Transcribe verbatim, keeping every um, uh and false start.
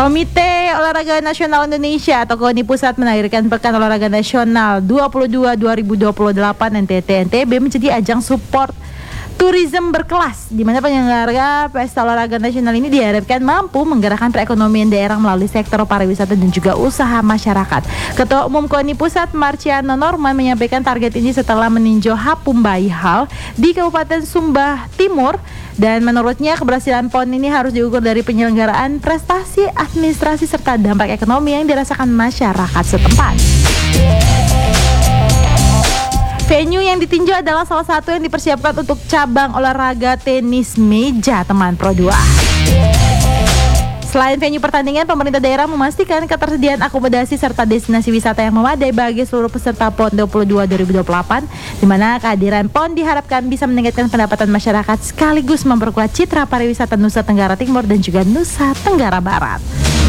Komite Olahraga Nasional Indonesia atau KONI Pusat menargetkan Pekan Olahraga Nasional dua puluh dua dua ribu dua puluh delapan N T T N T B menjadi ajang support tourism berkelas, di mana penyelenggara Pesta Olahraga Nasional ini diharapkan mampu menggerakkan perekonomian daerah melalui sektor pariwisata dan juga usaha masyarakat. Ketua Umum KONI Pusat Marciano Norman menyampaikan target ini setelah meninjau Hapumbai Hall di Kabupaten Sumba Timur, dan menurutnya keberhasilan P O N ini harus diukur dari penyelenggaraan prestasi administrasi serta dampak ekonomi yang dirasakan masyarakat setempat. Venue yang ditinjau adalah salah satu yang dipersiapkan untuk cabang olahraga tenis meja teman Pro dua. Selain venue pertandingan, pemerintah daerah memastikan ketersediaan akomodasi serta destinasi wisata yang memadai bagi seluruh peserta P O N dua puluh dua dua ribu dua puluh delapan, di mana kehadiran P O N diharapkan bisa meningkatkan pendapatan masyarakat sekaligus memperkuat citra pariwisata Nusa Tenggara Timur dan juga Nusa Tenggara Barat.